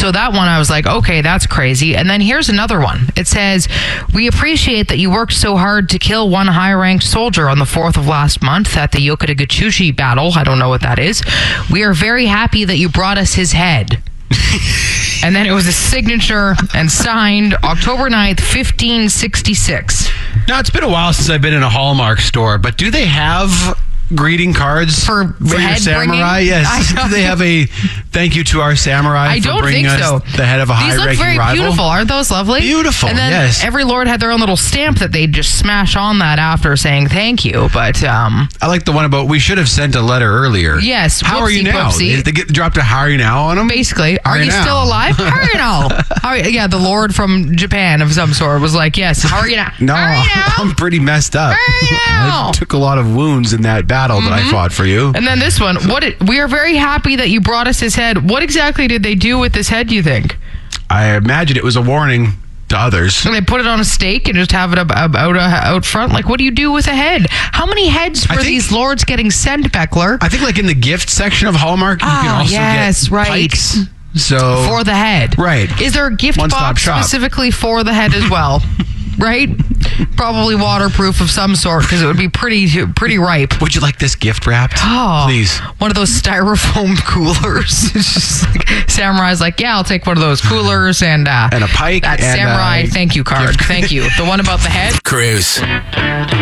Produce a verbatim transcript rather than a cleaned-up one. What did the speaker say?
So that one, I was like, okay, that's crazy. And then here's another one. It says, we appreciate that you worked so hard to kill one high-ranked soldier on the fourth of last month at the Yokota-Gachushi battle. I don't know what that is. We are very happy that you brought us his head. And then it was a signature and signed October ninth, fifteen sixty-six. Now, it's been a while since I've been in a Hallmark store, but do they have greeting cards for, for your samurai? Bringing? Yes. Do they have a thank you to our samurai I for don't bringing think us so. the head of a high-ranking rival? These look very beautiful. Aren't those lovely? Beautiful, And then yes. every lord had their own little stamp that they'd just smash on that after saying thank you. But um, I like the one about we should have sent a letter earlier. Yes. How are you whoopsie now? poopsie. They get dropped a how are you now on them? Basically, How are you now? still alive? How are you now? How are you? Yeah, the lord from Japan of some sort was like, yes, how are you now? No, how are you now? I'm pretty messed up. How are you now? I took a lot of wounds in that battle mm-hmm. that I fought for you. And then this one, what? It, we are very happy that you brought us his head. What exactly did they do with this head, do you think? I imagine it was a warning to others. And they put it on a stake and just have it up, up, out, uh, out front? Like, what do you do with a head? How many heads were think, these lords getting sent, Beckler? I think like in the gift section of Hallmark, you ah, can also yes, get right. pikes. So for the head. Right. Is there a gift One-stop box shop. specifically for the head as well? Right? Probably waterproof of some sort because it would be pretty pretty ripe. Would you like this gift wrapped? Oh, please. One of those styrofoam coolers. It's just like, Samurai's like, yeah, I'll take one of those coolers and uh, and a pike that and samurai uh, thank you card. Thank you. The one about the head. Cruise.